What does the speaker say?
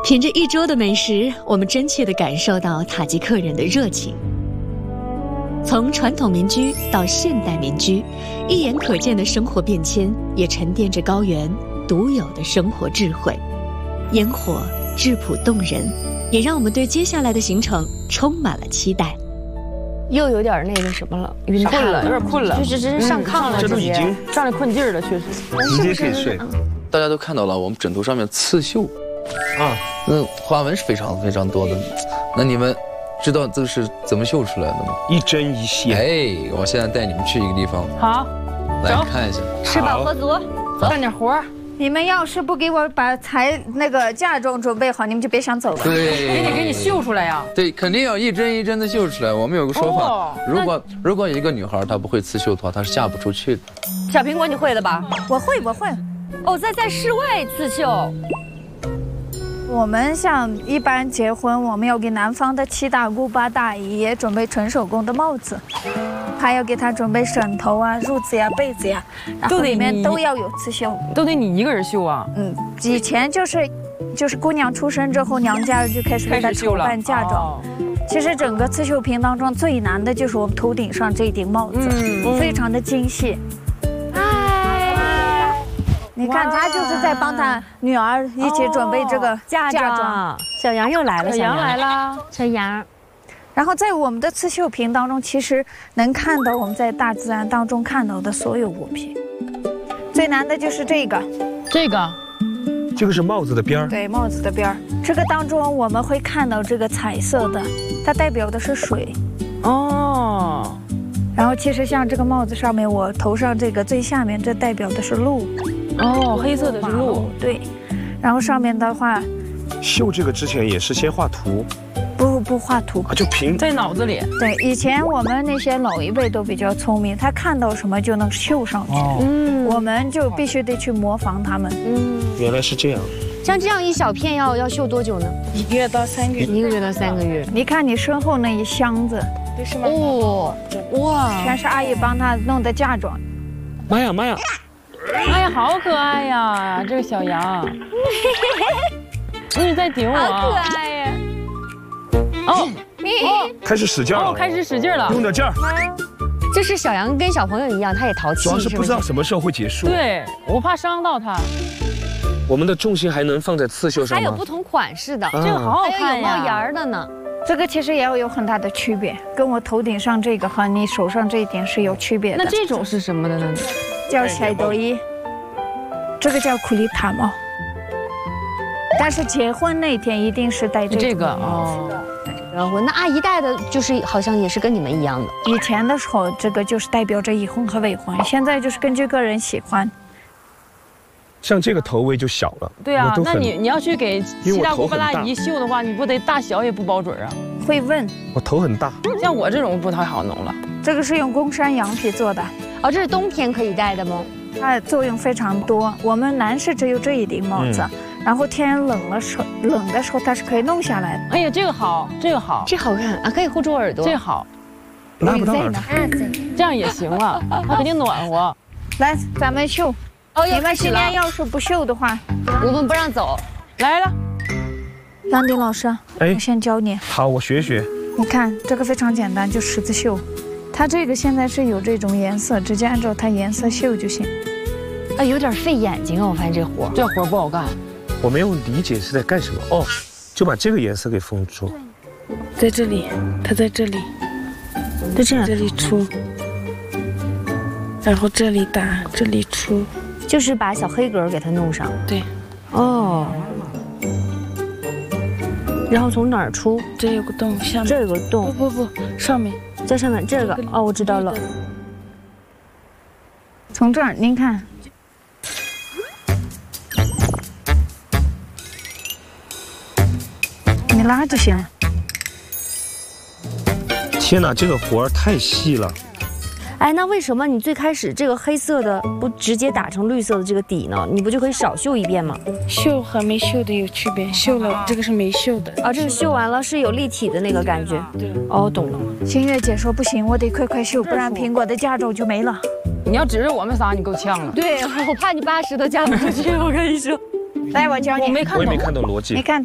品着一桌的美食，我们真切地感受到塔吉克人的热情。从传统民居到现代民居，一眼可见的生活变迁，也沉淀着高原独有的生活智慧。烟火质朴动人，也让我们对接下来的行程充满了期待。 又有点那个什么了，晕困了，有点困了， 就是直接上炕了， 这都已经上来困劲儿了，确实。 直接可以睡。 大家都看到了，我们枕头上面刺绣，啊，那花纹是非常非常多的。那你们知道这个是怎么绣出来的吗？ 一针一线。 哎，我现在带你们去一个地方， 好， 来看一下， 吃饱喝足， 干点活儿。 你们要是不给我把那个嫁妆准备好，你们就别想走了。 对， 得给你绣出来呀。 对，肯定要一针一针的绣出来。我们有个说法，如果一个女孩她不会刺绣的话，她是嫁不出去的。 小苹果你会了吧？ 我会。 哦，在室外刺绣。 我们像一般结婚，我们要给男方的七大姑八大姨也准备纯手工的帽子，还要给他准备枕头啊、褥子呀、被子呀，然后里面都要有刺绣。 都得你一个人绣啊？ 以前就是姑娘出生之后，娘家就开始给她筹办嫁妆。其实整个刺绣品当中最难的就是我们头顶上这顶帽子，非常的精细。你看，他就是在帮他女儿一起准备这个嫁妆。 小杨又来了， 小杨来了， 小杨。 然后在我们的刺绣品当中，其实能看到我们在大自然当中看到的所有物品。最难的就是这个是帽子的边儿。 对，帽子的边儿。这个当中我们会看到这个彩色的，它代表的是水。 哦。 然后其实像这个帽子上面，我头上这个最下面，这代表的是鹿。 哦，黑色的是鹿。 对。然后上面的话， 绣这个之前也是先画图。 不画图啊，就凭在脑子里。 对，以前我们那些老一辈都比较聪明，他看到什么就能绣上去。我们就必须得去模仿他们。 原来是这样。 像这样一小片要绣多久呢 ？1个月到3个月。 1个月到3个月。 你看你身后那一箱子， 哦，哇， 全是阿姨帮他弄的嫁妆。 妈呀！ 哎呀，好可爱呀，这个小羊。你在顶我。 好可爱呀。 开始使劲了。 开始使劲了。 用点劲儿。 就是小羊跟小朋友一样，他也淘气。 主要是不知道什么时候会结束。 对，我怕伤到他。 我们的重心还能放在刺绣上吗？ 还有不同款式的， 这个好好看呀， 还有冒檐的呢。 这个其实也要有很大的区别，跟我头顶上这个和你手上这一点是有区别的。 那这种是什么的呢？ 叫彩斗衣，这个叫库里塔帽。但是结婚那天一定是戴这个哦。然后那阿姨戴的就是好像也是跟你们一样的。 以前的时候，这个就是代表着已婚和未婚，现在就是根据个人喜欢。 像这个头围就小了。 对啊，那你要去给七大姑八大姨绣的话，你不得大小也不保准啊？ 会问。 我头很大。 像我这种不太好弄了。 这个是用公山羊皮做的。 哦，这是冬天可以戴的吗？ 它的作用非常多。我们男士只有这一顶帽子，然后天冷的时候它是可以弄下来的。 哎呀，这个好，这好看啊，可以护住耳朵。 这好。 拉不到耳朵。 这样也行了，它肯定暖和。 来，咱们绣。你们今天要是不绣的话， 我们不让走。 来了， 兰迪老师，我先教你。 好，我学。 你看这个非常简单，就十字绣。它这个现在是有这种颜色，直接按照它颜色绣就行。 有点费眼睛啊，我发现这活不好干。 我没有理解是在干什么哦，就把这个颜色给封住。 在这里，它在这里， 就这样， 这里出，然后这里打，这里出。 就是把小黑格给它弄上。 对。 哦。然后从哪儿出？ 这有个洞，下面。 这有个洞。 不，上面。 在上面这个。哦，我知道了。 从这儿您看。你拉就行了。 天哪，这个活儿太细了。 哎，那为什么你最开始这个黑色的不直接打成绿色的这个底呢？你不就可以少绣一遍吗？ 绣和没绣的有区别，绣了这个是没绣的。 这个绣完了是有立体的那个感觉。 对。 哦，懂了。 新月姐说不行，我得快绣，不然苹果的嫁妆就没了。 你要指着我们仨，你够呛了。 对，我怕你80都嫁不出去，我跟你说。 来，我教你。 我也没看懂逻辑。 你看